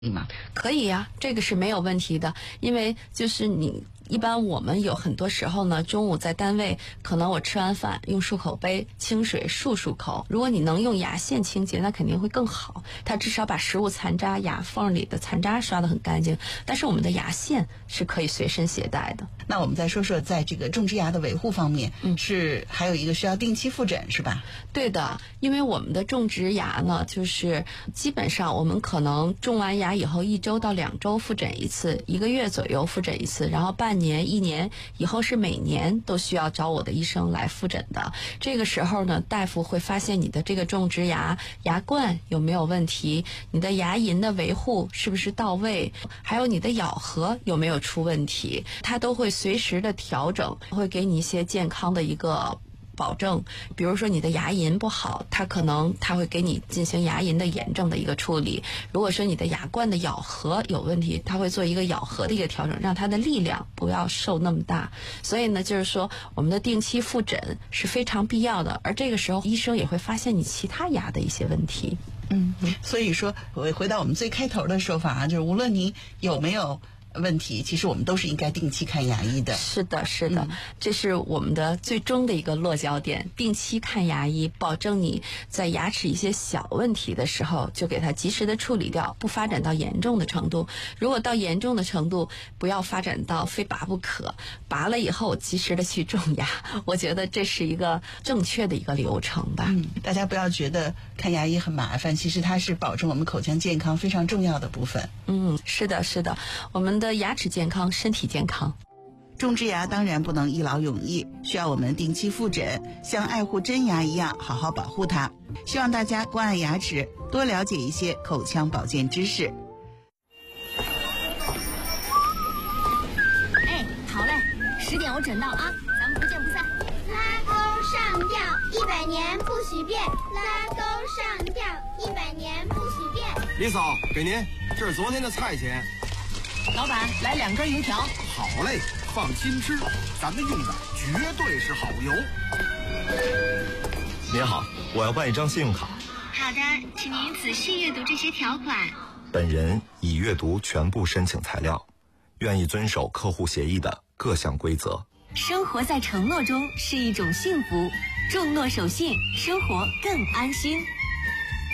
吗？ 可以呀，这个是没有问题的，因为就是一般我们有很多时候呢，中午在单位，可能我吃完饭用漱口杯清水漱口。如果你能用牙线清洁，那肯定会更好，它至少把食物残渣、牙缝里的残渣刷得很干净。但是我们的牙线是可以随身携带的。 那我们再说说，在这个种植牙的维护方面，是还有一个需要定期复诊，是吧？ 对的，因为我们的种植牙呢，就是基本上我们可能种完牙以后1周到2周复诊一次，1个月左右复诊一次，然后半年、1年以后是每年都需要找我的医生来复诊的。这个时候呢，大夫会发现你的这个种植牙牙冠有没有问题，你的牙龈的维护是不是到位，还有你的咬合有没有出问题，他都会随时的调整，会给你一些健康的一个保证。比如说你的牙龈不好，他会给你进行牙龈的炎症的一个处理。如果说你的牙冠的咬合有问题，他会做一个咬合的一个调整，让它的力量不要受那么大。所以呢，就是说我们的定期复诊是非常必要的，而这个时候医生也会发现你其他牙的一些问题。 所以说回到我们最开头的说法啊，就是无论你有没有问题，其实我们都是应该定期看牙医的。 是的，是的，这是我们的最终的一个落脚点，定期看牙医，保证你在牙齿一些小问题的时候就给它及时的处理掉，不发展到严重的程度。如果到严重的程度，不要发展到非拔不可，拔了以后及时的去种牙，我觉得这是一个正确的一个流程吧。 大家不要觉得看牙医很麻烦，其实它是保证我们口腔健康非常重要的部分。 是的，是的，我们的牙齿健康，身体健康。 种植牙当然不能一劳永逸，需要我们定期复诊，像爱护真牙一样好好保护它。希望大家关爱牙齿，多了解一些口腔保健知识。 好嘞，10点我准到啊，咱们不见不散。 拉钩上吊，100年不许变。拉钩上吊，100年不许变。 李嫂，给您，这是昨天的菜钱。 老板，来2根油条。 好嘞，放心吃，咱们用的绝对是好油。 您好，我要办一张信用卡。 好的，请您仔细阅读这些条款。 本人已阅读全部申请材料，愿意遵守客户协议的各项规则。 生活在承诺中是一种幸福，重诺守信，生活更安心。